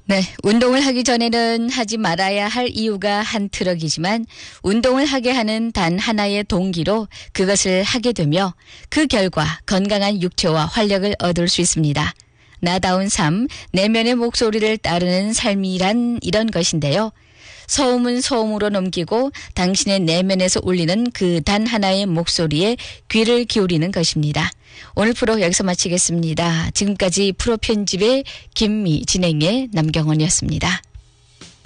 네, 운동을 하기 전에는 하지 말아야 할 이유가 한 트럭이지만 운동을 하게 하는 단 하나의 동기로 그것을 하게 되며 그 결과 건강한 육체와 활력을 얻을 수 있습니다. 나다운 삶, 내면의 목소리를 따르는 삶이란 이런 것인데요. 소음은 소음으로 넘기고 당신의 내면에서 울리는 그 단 하나의 목소리에 귀를 기울이는 것입니다. 오늘 프로 여기서 마치겠습니다. 지금까지 프로 편집의 김미, 진행의 남경원이었습니다.